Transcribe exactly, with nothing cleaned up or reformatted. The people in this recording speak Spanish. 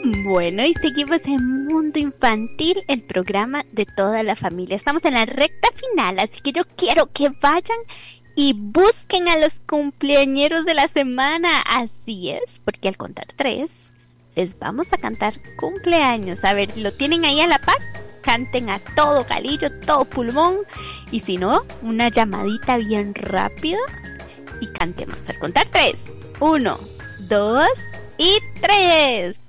Bueno, y seguimos en Mundo Infantil, el programa de toda la familia. Estamos en la recta final, así que yo quiero que vayan y busquen a los cumpleañeros de la semana. Así es, porque al contar tres, les vamos a cantar cumpleaños. A ver, ¿lo tienen ahí a la par? Canten a todo galillo, todo pulmón. Y si no, una llamadita bien rápida y cantemos al contar tres. Uno, dos y tres.